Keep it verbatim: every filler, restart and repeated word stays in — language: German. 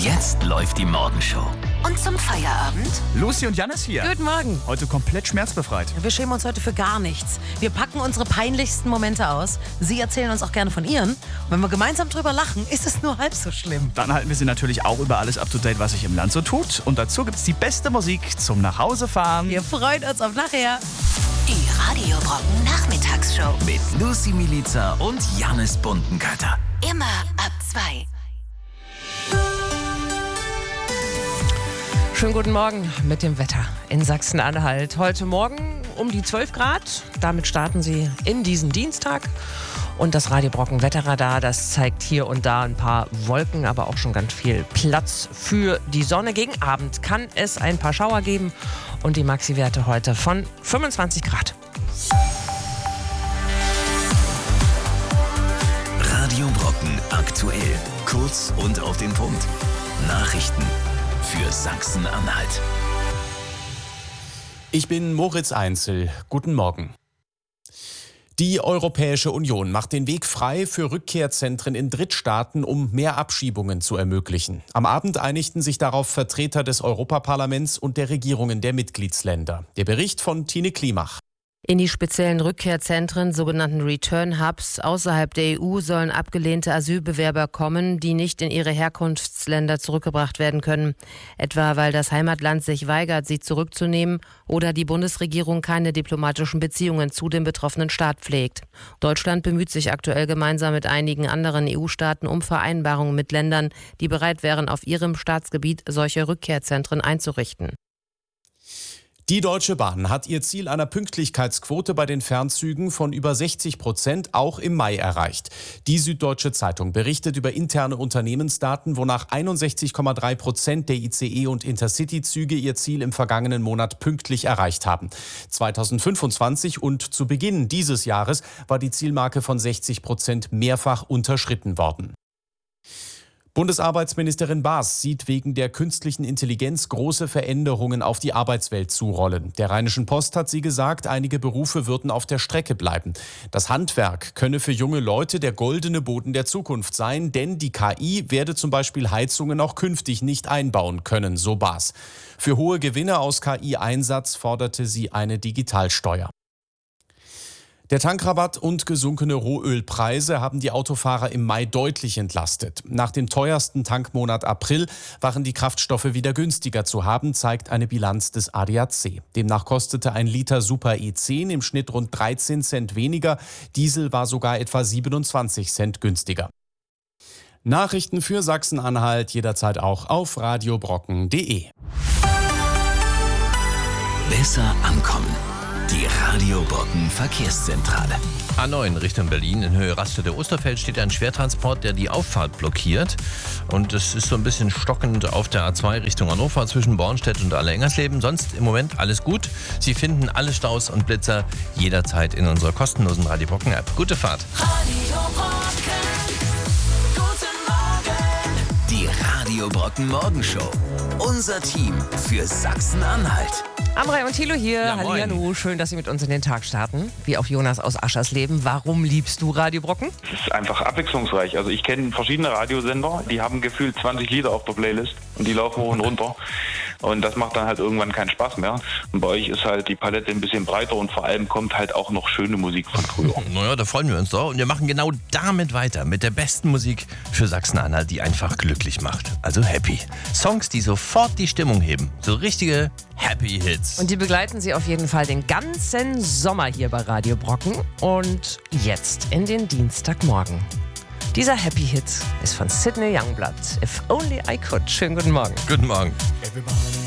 Jetzt läuft die Morgenshow. Und zum Feierabend? Lucy und Jannis hier. Guten Morgen. Heute komplett schmerzbefreit. Wir schämen uns heute für gar nichts. Wir packen unsere peinlichsten Momente aus. Sie erzählen uns auch gerne von ihren. Und wenn wir gemeinsam drüber lachen, ist es nur halb so schlimm. Dann halten wir Sie natürlich auch über alles up to date, was sich im Land so tut. Und dazu gibt's die beste Musik zum Nachhausefahren. Wir freuen uns auf nachher. Die Radio Brocken Nachmittagsshow. Mit Lucy Milica und Jannis Buntenkötter. Immer ab zwei. Schönen guten Morgen mit dem Wetter in Sachsen-Anhalt. Heute Morgen um die zwölf Grad. Damit starten Sie in diesen Dienstag. Und das Radio Brocken Wetterradar, das zeigt hier und da ein paar Wolken, aber auch schon ganz viel Platz für die Sonne. Gegen Abend kann es ein paar Schauer geben und die Maxi-Werte heute von fünfundzwanzig Grad. Radio Brocken aktuell. Kurz und auf den Punkt. Nachrichten für Sachsen-Anhalt. Ich bin Moritz Einzel. Guten Morgen. Die Europäische Union macht den Weg frei für Rückkehrzentren in Drittstaaten, um mehr Abschiebungen zu ermöglichen. Am Abend einigten sich darauf Vertreter des Europaparlaments und der Regierungen der Mitgliedsländer. Der Bericht von Tine Klimach. In die speziellen Rückkehrzentren, sogenannten Return Hubs, außerhalb der E U sollen abgelehnte Asylbewerber kommen, die nicht in ihre Herkunftsländer zurückgebracht werden können. Etwa weil das Heimatland sich weigert, sie zurückzunehmen oder die Bundesregierung keine diplomatischen Beziehungen zu dem betroffenen Staat pflegt. Deutschland bemüht sich aktuell gemeinsam mit einigen anderen E U-Staaten um Vereinbarungen mit Ländern, die bereit wären, auf ihrem Staatsgebiet solche Rückkehrzentren einzurichten. Die Deutsche Bahn hat ihr Ziel einer Pünktlichkeitsquote bei den Fernzügen von über sechzig Prozent auch im Mai erreicht. Die Süddeutsche Zeitung berichtet über interne Unternehmensdaten, wonach einundsechzig Komma drei Prozent der I C E- und Intercity-Züge ihr Ziel im vergangenen Monat pünktlich erreicht haben. zweitausendfünfundzwanzig und zu Beginn dieses Jahres war die Zielmarke von sechzig Prozent mehrfach unterschritten worden. Bundesarbeitsministerin Baas sieht wegen der künstlichen Intelligenz große Veränderungen auf die Arbeitswelt zurollen. Der Rheinischen Post hat sie gesagt, einige Berufe würden auf der Strecke bleiben. Das Handwerk könne für junge Leute der goldene Boden der Zukunft sein, denn die K I werde zum Beispiel Heizungen auch künftig nicht einbauen können, so Baas. Für hohe Gewinne aus K I-Einsatz forderte sie eine Digitalsteuer. Der Tankrabatt und gesunkene Rohölpreise haben die Autofahrer im Mai deutlich entlastet. Nach dem teuersten Tankmonat April waren die Kraftstoffe wieder günstiger zu haben, zeigt eine Bilanz des A D A C. Demnach kostete ein Liter Super E zehn im Schnitt rund dreizehn Cent weniger. Diesel war sogar etwa siebenundzwanzig Cent günstiger. Nachrichten für Sachsen-Anhalt jederzeit auch auf radiobrocken punkt de. Besser ankommen. Die Radio Brocken Verkehrszentrale. A neun Richtung Berlin in Höhe Raststätte Osterfeld steht ein Schwertransport, der die Auffahrt blockiert. Und es ist so ein bisschen stockend auf der A zwei Richtung Hannover zwischen Bornstedt und Allerengersleben. Sonst im Moment alles gut. Sie finden alle Staus und Blitzer jederzeit in unserer kostenlosen Radio Brocken App. Gute Fahrt. Radio Brocken. Guten Morgen. Die Radio Brocken Morgenshow. Unser Team für Sachsen-Anhalt. Amrei und Thilo hier. Ja, moin. Hallihallo. Schön, dass Sie mit uns in den Tag starten. Wie auch Jonas aus Aschersleben. Warum liebst du Radio Brocken? Es ist einfach abwechslungsreich. Also ich kenne verschiedene Radiosender, die haben gefühlt zwanzig Lieder auf der Playlist und die laufen hoch und runter. Und das macht dann halt irgendwann keinen Spaß mehr. Und bei euch ist halt die Palette ein bisschen breiter und vor allem kommt halt auch noch schöne Musik von früher. Naja, da freuen wir uns doch. Und wir machen genau damit weiter. Mit der besten Musik für Sachsen-Anhalt, die einfach glücklich macht. Also happy. Songs, die sofort die Stimmung heben. So richtige Happy Hits. Und die begleiten Sie auf jeden Fall den ganzen Sommer hier bei Radio Brocken. Und jetzt in den Dienstagmorgen. Dieser Happy Hit ist von Sidney Youngblood. If Only I Could. Schönen guten Morgen. Guten Morgen. Everybody